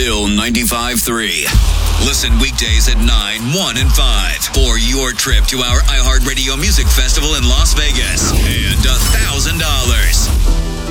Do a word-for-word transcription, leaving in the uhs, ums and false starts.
Still ninety-five point three. Listen weekdays at nine, one, and five for your trip to our iHeartRadio Music Festival in Las Vegas.